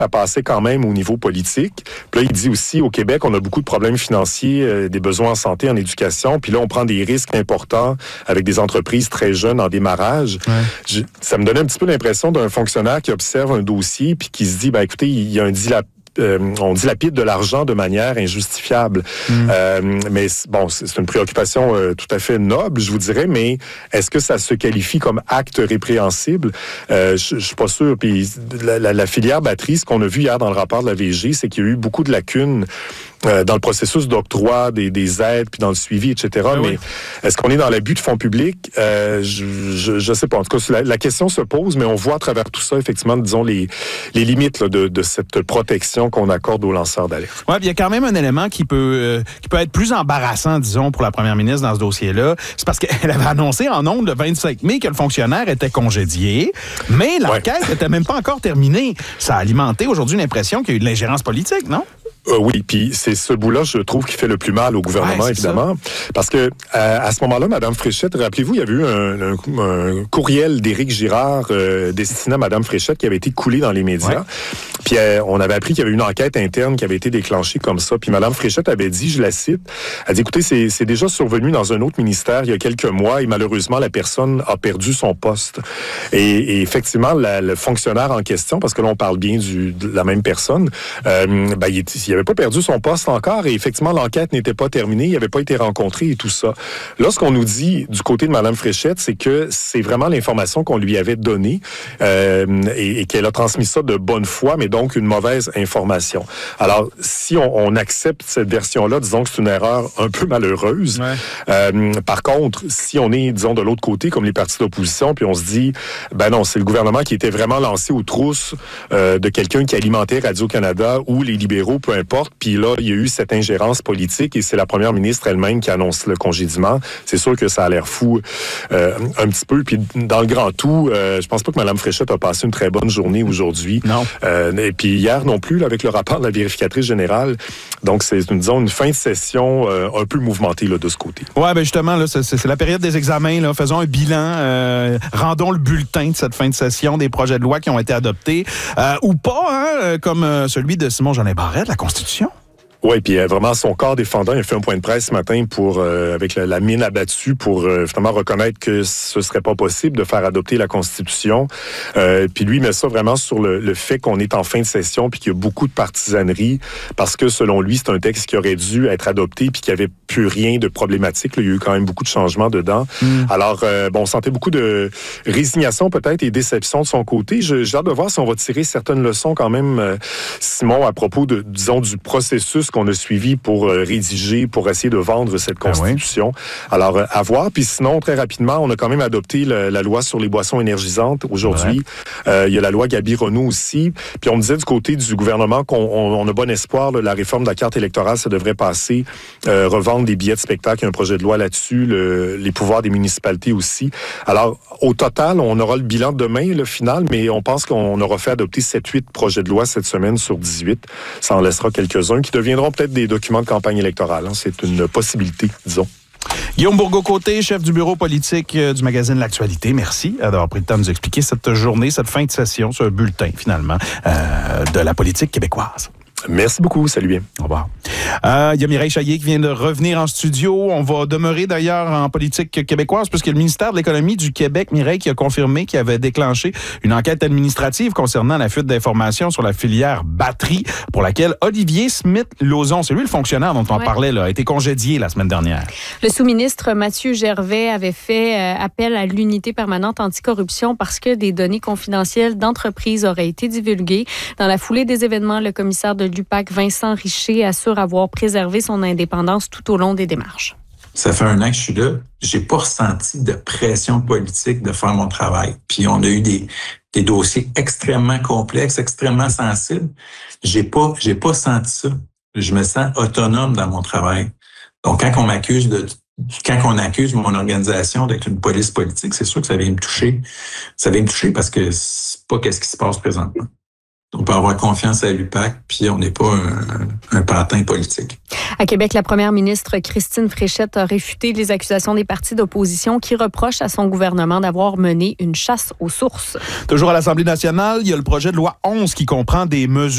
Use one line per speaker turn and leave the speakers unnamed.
ça passait quand même au niveau politique. Puis là, il dit aussi, au Québec, on a beaucoup de problèmes financiers, des besoins en santé, en éducation. Puis là, on prend des risques importants avec des entreprises très jeunes en démarrage. Ouais. Ça me donnait un petit peu l'impression d'un fonctionnaire qui observe un dossier puis qui se dit, ben écoutez, il y a on dilapide de l'argent de manière injustifiable. Mais bon, c'est une préoccupation tout à fait noble, je vous dirais, mais est-ce que ça se qualifie comme acte répréhensible? Je suis pas sûr. Puis la filière batterie, ce qu'on a vu hier dans le rapport de la VG, c'est qu'il y a eu beaucoup de lacunes dans le processus d'octroi des aides, puis dans le suivi, etc. Mais est-ce qu'on est dans l'abus de fonds publics? Je sais pas. En tout cas, la question se pose, mais on voit à travers tout ça, effectivement, disons, les limites là, de cette protection qu'on accorde aux lanceurs d'alerte.
Oui, il y a quand même un élément qui peut être plus embarrassant, disons, pour la première ministre dans ce dossier-là. C'est parce qu'elle avait annoncé en ondes le 25 mai que le fonctionnaire était congédié, mais l'enquête n'était même pas encore terminée. Ça a alimenté aujourd'hui l'impression qu'il y a eu de l'ingérence politique, non?
Oui, puis c'est ce bout-là, je trouve, qui fait le plus mal au gouvernement, évidemment. Ça. Parce que à ce moment-là, Mme Fréchette, rappelez-vous, il y avait eu un courriel d'Éric Girard destiné à Mme Fréchette qui avait été coulé dans les médias. Ouais. Puis on avait appris qu'il y avait une enquête interne qui avait été déclenchée comme ça. Puis Mme Fréchette avait dit, je la cite, elle dit, écoutez, c'est déjà survenu dans un autre ministère il y a quelques mois et malheureusement, la personne a perdu son poste. Et effectivement, le fonctionnaire en question, parce que là, on parle bien de la même personne, il n'avait pas perdu son poste encore et effectivement, l'enquête n'était pas terminée, il n'avait pas été rencontré et tout ça. Là, ce qu'on nous dit du côté de Mme Fréchette, c'est que c'est vraiment l'information qu'on lui avait donnée et qu'elle a transmis ça de bonne foi, mais donc une mauvaise information. Alors, si on accepte cette version-là, disons que c'est une erreur un peu malheureuse. Ouais. Par contre, si on est, disons, de l'autre côté, comme les partis d'opposition, puis on se dit, ben non, c'est le gouvernement qui était vraiment lancé aux trousses de quelqu'un qui alimentait Radio-Canada ou les libéraux, peu importe. Puis là, il y a eu cette ingérence politique et c'est la première ministre elle-même qui annonce le congédiement. C'est sûr que ça a l'air fou un petit peu. Puis dans le grand tout, je pense pas que Mme Fréchette a passé une très bonne journée aujourd'hui. Non. Et puis hier non plus, là, avec le rapport de la vérificatrice générale. Donc, c'est, disons, une fin de session un peu mouvementée là, de ce côté.
Oui, bien justement, là, c'est la période des examens. Là. Faisons un bilan. Rendons le bulletin de cette fin de session des projets de loi qui ont été adoptés. Ou pas, hein, comme celui de Simon-Jeanin Barrette, la Constitution.
Oui, puis vraiment, son corps défendant, il a fait un point de presse ce matin avec la mine abattue pour finalement reconnaître que ce serait pas possible de faire adopter la Constitution. Puis lui, il met ça vraiment sur le fait qu'on est en fin de session puis qu'il y a beaucoup de partisanerie parce que, selon lui, c'est un texte qui aurait dû être adopté puis qu'il n'y avait plus rien de problématique. Là, il y a eu quand même beaucoup de changements dedans. Alors, on sentait beaucoup de résignation peut-être et déception de son côté. J'ai hâte de voir si on va tirer certaines leçons quand même, Simon, à propos disons, du processus qu'on a suivi pour rédiger, pour essayer de vendre cette Constitution. Alors, à voir. Puis sinon, très rapidement, on a quand même adopté la loi sur les boissons énergisantes aujourd'hui. Il y a la loi Gabi-Renaud aussi. Puis on me disait du côté du gouvernement qu'on a bon espoir. Là, la réforme de la carte électorale, ça devrait passer. Revendre des billets de spectacle, il y a un projet de loi là-dessus. Les pouvoirs des municipalités aussi. Alors, au total, on aura le bilan demain, le final, mais on pense qu'on aura fait adopter 7-8 projets de loi cette semaine sur 18. Ça en laissera quelques-uns qui deviendront peut-être des documents de campagne électorale. Hein. C'est une possibilité, disons.
Guillaume Bourgault-Côté, chef du bureau politique du magazine L'Actualité. Merci d'avoir pris le temps de nous expliquer cette journée, cette fin de session, ce bulletin, finalement, de la politique québécoise.
Merci beaucoup. Salut bien.
Au revoir. Il y a Mireille Chaillet qui vient de revenir en studio. On va demeurer d'ailleurs en politique québécoise puisque le ministère de l'Économie du Québec, Mireille, qui a confirmé qu'il avait déclenché une enquête administrative concernant la fuite d'informations sur la filière batterie pour laquelle Olivier Smith-Lauzon, c'est lui le fonctionnaire dont on parlait, là, a été congédié la semaine dernière.
Le sous-ministre Mathieu Gervais avait fait appel à l'unité permanente anticorruption parce que des données confidentielles d'entreprises auraient été divulguées. Dans la foulée des événements, le commissaire de l'UPAC, Vincent Richer, assure avoir préservé son indépendance tout au long des démarches.
Ça fait 1 an que je suis là. J'ai pas ressenti de pression politique de faire mon travail. Puis on a eu des dossiers extrêmement complexes, extrêmement sensibles. J'ai pas senti ça. Je me sens autonome dans mon travail. Donc quand on accuse mon organisation d'être une police politique, c'est sûr que ça vient me toucher. Ça vient me toucher parce que c'est pas qu'est-ce qui se passe présentement. On peut avoir confiance à l'UPAC, puis on n'est pas un pantin politique.
À Québec, la première ministre Christine Fréchette a réfuté les accusations des partis d'opposition qui reprochent à son gouvernement d'avoir mené une chasse aux sources.
Toujours à l'Assemblée nationale, il y a le projet de loi 11 qui comprend des mesures